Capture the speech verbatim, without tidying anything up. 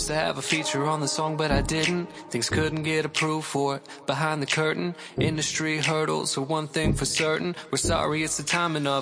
supposed to have a feature on the song, but I didn't. Things couldn't get approved for it. Behind the curtain, industry hurdles are one thing for certain. We're sorry, it's the timing of